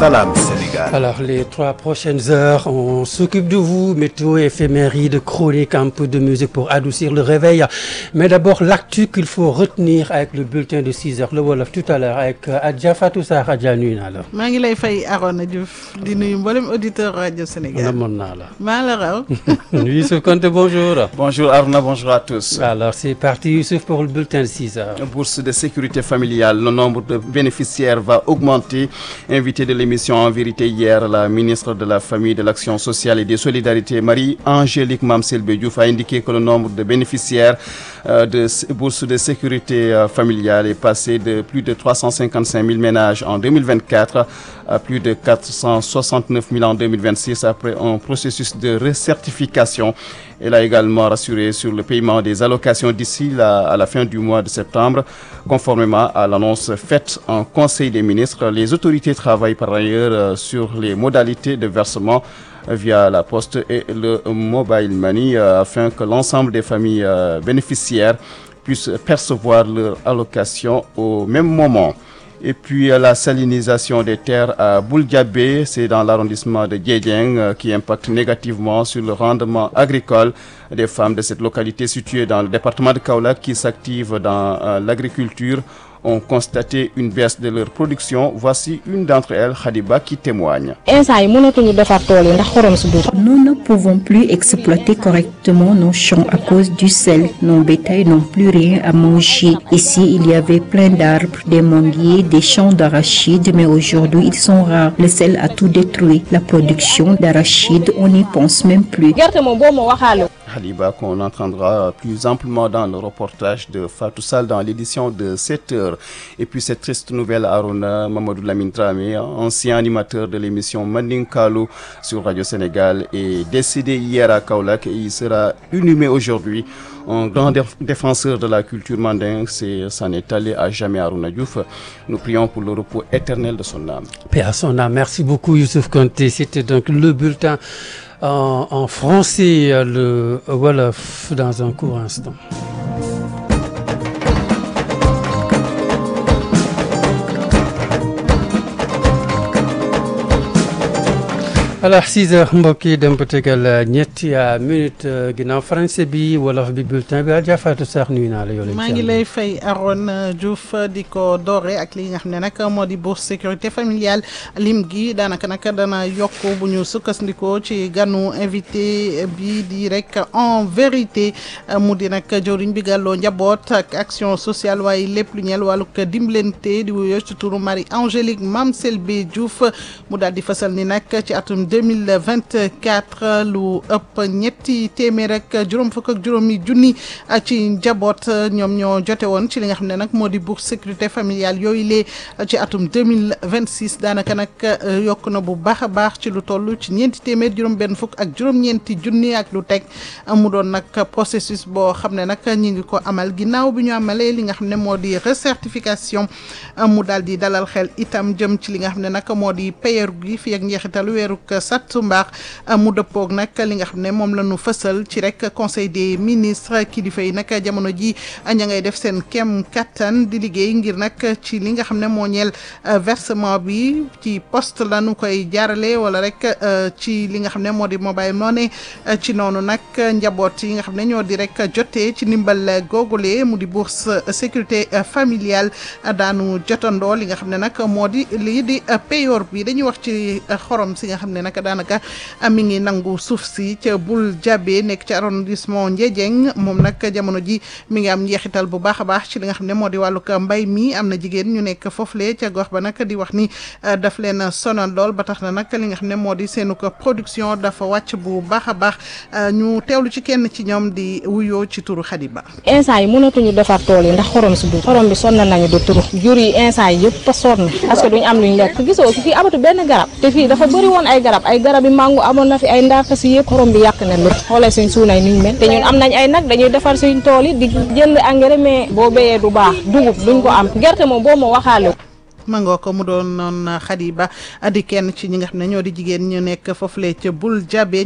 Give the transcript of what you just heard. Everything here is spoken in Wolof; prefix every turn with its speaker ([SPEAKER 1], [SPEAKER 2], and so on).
[SPEAKER 1] Salam Sénégal.
[SPEAKER 2] Alors, les 3 prochaines heures, on s'occupe de vous. Météo, éphéméride, chronique, un peu de musique pour adoucir le réveil. Mais d'abord, l'actu qu'il faut retenir avec le bulletin de 6 heures. Le Wolof tout à l'heure avec Adja Fatou Sarr. Adja nuyu naa la.
[SPEAKER 3] maa ngi lay fay Arona Diouf di nuyu mboolem auditeur rajo Sénégal.
[SPEAKER 2] namoon naa la.
[SPEAKER 3] maa la raw.
[SPEAKER 2] Youssouf Konté, bonjour.
[SPEAKER 4] Bonjour Arona, bonjour à tous.
[SPEAKER 2] Alors, c'est parti Youssouf pour le bulletin de 6 heures.
[SPEAKER 4] Bourse de sécurité familiale, le nombre de bénéficiaires va augmenter. Invité de l'émission En Vérité hier, la ministre de la Famille, de l'Action sociale et des Solidarités, Marie-Angélique Mame Selbé Diouf, a indiqué que le nombre de bénéficiaires de bourse de sécurité familiale est passé de plus de 355 000 ménages en 2024 à plus de 469 000 en 2026 après un processus de recertification. Elle a également rassuré sur le paiement des allocations d'ici à la fin du mois de septembre. Conformément à l'annonce faite en Conseil des ministres, les autorités travaillent par ailleurs sur les modalités de versement via la poste et le mobile money afin que l'ensemble des familles bénéficiaires puissent percevoir leur allocation au même moment. Et puis la salinisation des terres à Bouldiabé, c'est dans l'arrondissement de Diédieng qui impacte négativement sur le rendement agricole des femmes de cette localité située dans le département de Kaolack qui s'activent dans l'agriculture ont constaté une baisse de leur production. Voici une d'entre elles, Khadiba, qui témoigne.
[SPEAKER 5] Nous ne pouvons plus exploiter correctement nos champs à cause du sel. Nos bétails n'ont plus rien à manger. Ici, il y avait plein d'arbres, des manguiers, des champs d'arachides, mais aujourd'hui, ils sont rares. Le sel a tout détruit. La production d'arachides, on n'y pense même plus.
[SPEAKER 4] Khaliba qu'on entendra plus amplement dans le reportage de Fatou Sall dans l'édition de 7 heures. Et puis cette triste nouvelle, Arona Mamadou Lamine Dramé, ancien animateur de l'émission Manding Kalou sur Radio Sénégal, est décédé hier à Kaolack et il sera inhumé aujourd'hui. Un grand défenseur de la culture mandingue, s'en est allé à jamais Arona Diouf. Nous prions pour le repos éternel de son âme.
[SPEAKER 2] Paix à son âme. Merci beaucoup Youssouf Konté. C'était donc le bulletin en français, le Wolof dans un court instant. alors 6 heures mbokk yi dem ba tegal ñetti minute ginnaaw français bi wolof bi bulletin bi Adja Fatou Sarr nuyu naa la yow.
[SPEAKER 3] maa ngi lay fay Arona Diouf di ko doore ak li nga xam ne nag moo di bourse sécurité familiale lim gi daanaka nag dana yokk bu ñu sukkandikoo ci ganu invité bi di rek en vérité mu di nag jëwriñ bi gàlloo njaboot ak action sociale waaye lépp lu ñeel wàllug dimbalante di wuyoo ci turu Marie-Angélique Mame Selbé Diouf mu daal di fasal ni nag ci atum 2024 lu ëpp ñetti téeméer ak juróom fukk ak juróomi junni ci njaboot ñoom ñoo jote woon ci li nga xam ne nag moo di bourse sécurité familiale yooyu lee ci atum 2026 daanaka nag yokk na bu baax a baax ci lu toll ci ñeenti téeméer juróom benn fukk ak juróom-ñeenti junni ak lu teg mu doon nag processus boo xam ne nag ñi ngi ko amal ginnaaw bi ñu amalee li nga xam ne moo di recertification mu daal di dalal xel itam jëm ci li nga xam ne nag moo di payeeru gi fi ak njeexitalu weeru sattumbar mu dëppoog nag li nga xam ne moom la ñu fësal ci rek conseil des ministres kilifa yi nag jamono ji ña ngay def seen kem kattan di liggéey ngir nag ci li nga xam ne moo ñeel versement bi ci poste la ñu koy jaarale wala rek ci li nga xam ne moo di mobile money ci noonu nag njaboot yi nga xam ne ñoo di rek jotee ci ndimbal googule mu di bourse sécurité familiale daanu jotandoo li nga xam ne nag moo di lii di payoor bi dañuy wax ci xorom si nga xam ne nag daanaka mi ngi nangu suuf si ca bul jabe nekk ci arrondissement Ndiédiène moom nag jamono ji mi ngi am njeexital bu baax a baax ci li nga xam ne moo di wàllug mbay mi am na jigéen ñu nekk foofule ca gox ba nag di wax ni daf leen sonal lool ba tax na nag li nga xam ne moo di seenu ko production dafa wàcc bu baax a baax ñu teewlu ci kenn ci ñoom di wuyoo ci turu Xadiba.
[SPEAKER 6] instant yi mënatuñu defar tool yi ndax xorom si du xorom bi sonn nañu du turu jur yi instant yi yëpp a sonn parce que duñu am luñ lekk gisoo fii amatu benn garab te fii dafa bëri woon ay garab yi mango amoon na fi ay ndaaka si yëpp xorom bi yàq na lépp xoolee suñ suunay niñ mel te ñun am nañ ay nag dañuy defar suñ tool yi di jënd engrais mais boo béyee du baax dugub duñ ko am gerte moom boo ma waxaale
[SPEAKER 3] mangoo ko mu doon noon Khadiba di kenn ci ñi nga xam ne ñoo di jigéen ñu nekk foofule ca bul jabe